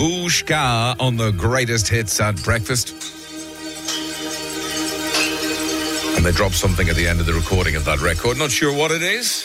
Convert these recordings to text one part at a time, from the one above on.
Booshka on the greatest hits at breakfast. And they dropped something at the end of the recording of that record. Not sure what it is.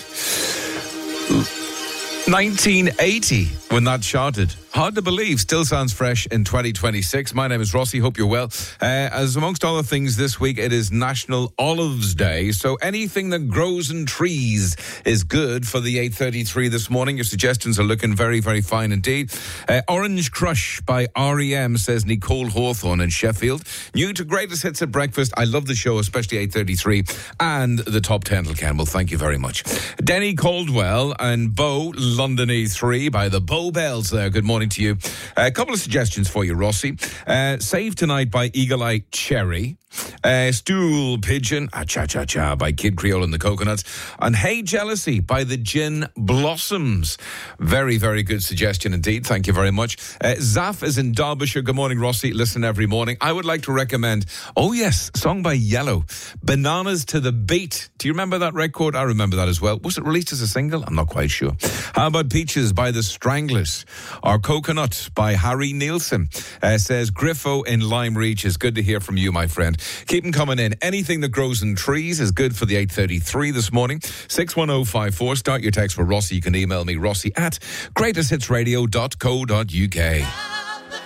1980 when that charted. Hard to believe, still sounds fresh in 2026. My name is Rossi, hope you're well. As amongst other things this week, it is National Olives Day, so anything that grows in trees is good for the 8:33 this morning. Your suggestions are looking very, very fine indeed. Orange Crush by R.E.M. says Nicole Hawthorne in Sheffield. New to Greatest Hits at Breakfast. I love the show, especially 8:33 and the Top 10 Campbell. Thank you very much. Denny Caldwell and Bo, London E3 by the Bow Bells there. Good morning to you. A couple of suggestions for you, Rossi. Save Tonight by Eagle Eye Cherry. Stool Pigeon, Cha-Cha-Cha by Kid Creole and the Coconuts. And Hey Jealousy by the Gin Blossoms. Very, very good suggestion indeed. Thank you very much. Zaf is in Derbyshire. Good morning, Rossi. Listen every morning. I would like to recommend, song by Yellow, Bananas to the Beat. Do you remember that record? I remember that as well. Was it released as a single? I'm not quite sure. How about Peaches by the Stranglers? Or Coconut by Harry Nielsen. Says Griffo in Lime Reach. Is good to hear from you, my friend. Keep them coming in. Anything that grows in trees is good for the 8:33 this morning. 61054. Start your text for Rossi. You can email me, Rossi at greatesthitsradio.co.uk.